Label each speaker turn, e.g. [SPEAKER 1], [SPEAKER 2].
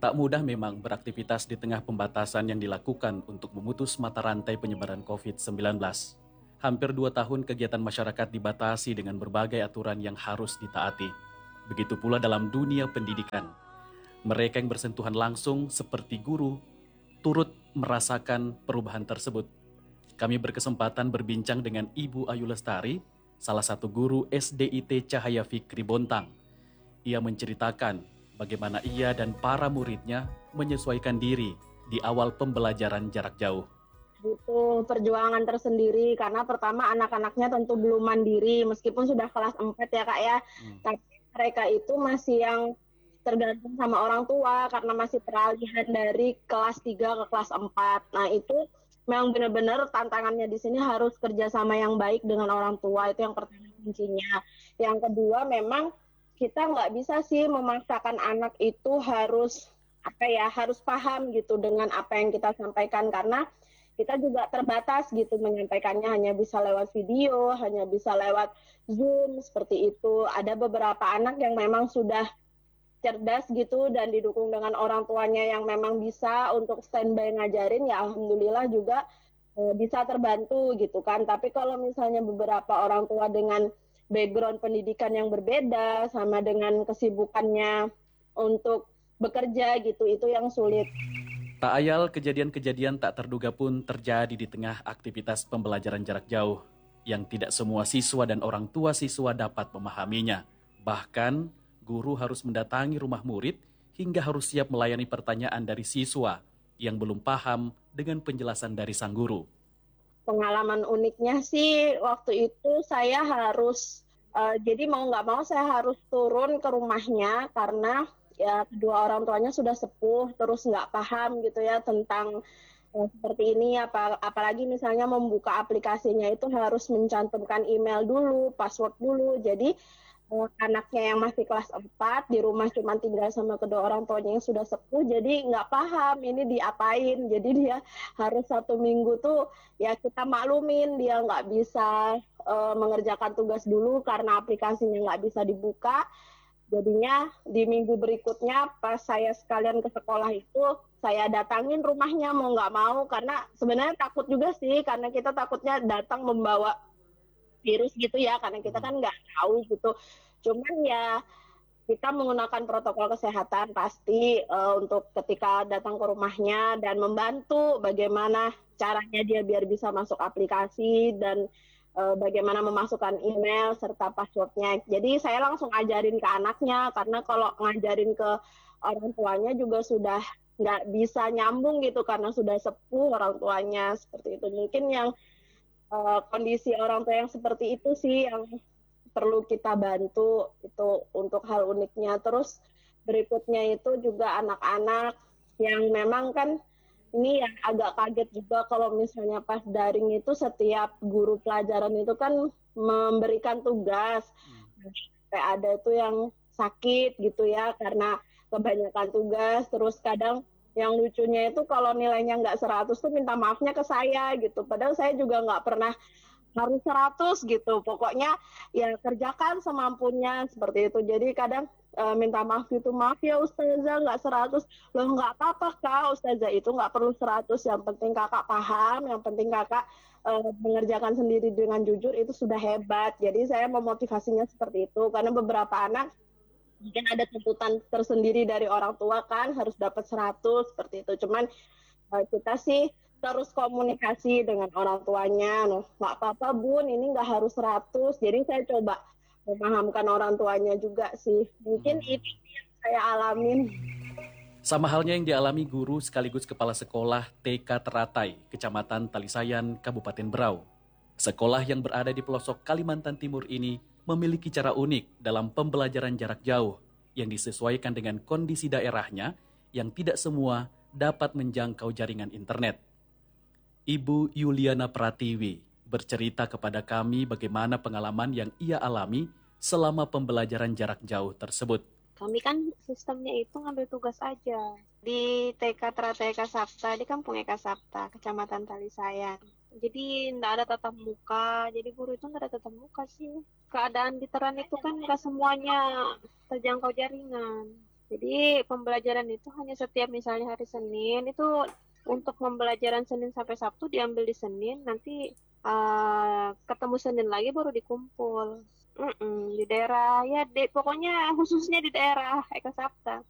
[SPEAKER 1] Tak mudah memang beraktivitas di tengah pembatasan yang dilakukan untuk memutus mata rantai penyebaran COVID-19. Hampir 2 tahun kegiatan masyarakat dibatasi dengan berbagai aturan yang harus ditaati. Begitu pula dalam dunia pendidikan. Mereka yang bersentuhan langsung seperti guru turut merasakan perubahan tersebut. Kami berkesempatan berbincang dengan Ibu Ayu Lestari, salah satu guru SDIT Cahaya Fikri Bontang. Ia menceritakan bagaimana ia dan para muridnya menyesuaikan diri di awal pembelajaran jarak jauh.
[SPEAKER 2] Butuh perjuangan tersendiri karena pertama anak-anaknya tentu belum mandiri meskipun sudah kelas 4 ya Kak ya. Tapi mereka itu masih yang tergantung sama orang tua karena masih peralihan dari kelas 3 ke kelas 4. Nah itu memang benar-benar tantangannya di sini harus kerjasama yang baik dengan orang tua, itu yang pertama kuncinya. Yang kedua memang kita nggak bisa sih memaksakan anak itu harus harus paham gitu dengan apa yang kita sampaikan karena kita juga terbatas gitu menyampaikannya, hanya bisa lewat video, hanya bisa lewat Zoom seperti itu. Ada beberapa anak yang memang sudah cerdas gitu dan didukung dengan orang tuanya yang memang bisa untuk standby ngajarin, ya alhamdulillah juga bisa terbantu gitu kan. Tapi kalau misalnya beberapa orang tua dengan background pendidikan yang berbeda sama dengan kesibukannya untuk bekerja gitu, itu yang sulit.
[SPEAKER 1] Tak ayal kejadian-kejadian tak terduga pun terjadi di tengah aktivitas pembelajaran jarak jauh yang tidak semua siswa dan orang tua siswa dapat memahaminya. Bahkan, guru harus mendatangi rumah murid hingga harus siap melayani pertanyaan dari siswa yang belum paham dengan penjelasan dari sang guru.
[SPEAKER 2] Pengalaman uniknya sih waktu itu saya harus, jadi mau nggak mau saya harus turun ke rumahnya karena ya kedua orang tuanya sudah sepuh, terus nggak paham gitu ya tentang seperti ini, apalagi misalnya membuka aplikasinya itu harus mencantumkan email dulu, password dulu. Jadi anaknya yang masih kelas 4 di rumah cuma tinggal sama kedua orang tuanya yang sudah sepuh, jadi nggak paham ini diapain. Jadi dia harus 1 minggu tuh ya kita maklumin dia nggak bisa mengerjakan tugas dulu karena aplikasinya nggak bisa dibuka. Jadinya di minggu berikutnya pas saya sekalian ke sekolah itu saya datangin rumahnya mau nggak mau karena sebenarnya takut juga sih karena kita takutnya datang membawa virus gitu ya karena kita kan nggak tahu gitu. Cuman ya kita menggunakan protokol kesehatan pasti untuk ketika datang ke rumahnya dan membantu bagaimana caranya dia biar bisa masuk aplikasi dan bagaimana memasukkan email serta passwordnya. Jadi saya langsung ajarin ke anaknya karena kalau ngajarin ke orang tuanya juga sudah nggak bisa nyambung gitu karena sudah sepuh orang tuanya seperti itu. Mungkin yang kondisi orang tua yang seperti itu sih yang perlu kita bantu itu untuk hal uniknya. Terus berikutnya itu juga anak-anak yang memang kan ini yang agak kaget juga kalau misalnya pas daring itu setiap guru pelajaran itu kan memberikan tugas. Kayak ada tuh yang sakit gitu ya karena kebanyakan tugas. Terus kadang yang lucunya itu kalau nilainya nggak 100 tuh minta maafnya ke saya gitu. Padahal saya juga nggak pernah harus 100 gitu. Pokoknya ya kerjakan semampunya seperti itu. Jadi kadang minta maaf gitu, maaf ya Ustazah nggak 100. Loh nggak apa-apa Kak, Ustazah itu nggak perlu 100. Yang penting kakak paham, yang penting kakak mengerjakan sendiri dengan jujur itu sudah hebat. Jadi saya memotivasinya seperti itu. Karena beberapa anak mungkin ada tuntutan tersendiri dari orang tua kan harus dapat 100 seperti itu. Cuman kita sih terus komunikasi dengan orang tuanya, nggak apa-apa bun, ini nggak harus 100. Jadi saya coba memahamkan orang tuanya juga sih. Mungkin itu yang saya alamin.
[SPEAKER 1] Sama halnya yang dialami guru sekaligus kepala sekolah TK Teratai, Kecamatan Talisayan, Kabupaten Berau. Sekolah yang berada di pelosok Kalimantan Timur ini memiliki cara unik dalam pembelajaran jarak jauh yang disesuaikan dengan kondisi daerahnya yang tidak semua dapat menjangkau jaringan internet. Ibu Yuliana Pratiwi bercerita kepada kami bagaimana pengalaman yang ia alami selama pembelajaran jarak jauh tersebut.
[SPEAKER 3] Kami kan sistemnya itu ngambil tugas aja. Di TK Teratai Eka Sapta, di Kampung Eka Sapta, Kecamatan Talisayan. Jadi nggak ada tatap muka, jadi guru itu nggak ada tatap muka sih. Keadaan di Teran itu kan nggak semuanya terjangkau jaringan. Jadi pembelajaran itu hanya setiap misalnya hari Senin itu untuk pembelajaran Senin sampai Sabtu diambil di Senin, nanti ketemu Senin lagi baru dikumpul. Di daerah ya, pokoknya khususnya di daerah Eka Sapta.